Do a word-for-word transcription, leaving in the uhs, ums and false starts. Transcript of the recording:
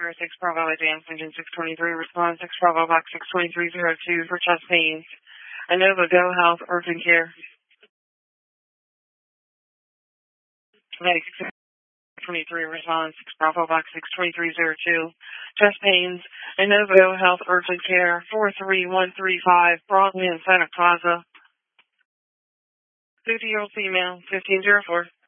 zero six Bravo Advance Engine six twenty-three, respond six Bravo Box six twenty-three zero two for chest pains. Inova Go Health Urgent Care. Medic six twenty-three, respond six Bravo Box six twenty-three zero two, chest pains. Inova Go Health Urgent Care four three one three five, Broadway and Santa Plaza. fifty-year-old female, fifteen oh four.